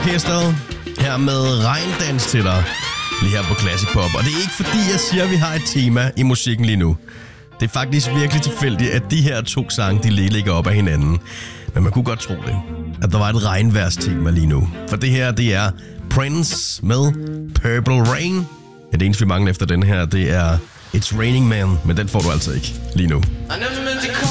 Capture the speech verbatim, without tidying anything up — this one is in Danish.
Orkestret her med Regndans til dig, lige her på Classic Pop. Og det er ikke fordi, jeg siger, at vi har et tema i musikken lige nu. Det er faktisk virkelig tilfældigt, at de her to sange, de lige ligger op af hinanden. Men man kunne godt tro det, at der var et regnvejrs-tema lige nu. For det her, det er Prince med Purple Rain. Ja, det eneste, vi mangler efter den her, det er It's Raining Man. Men den får du altså ikke lige nu.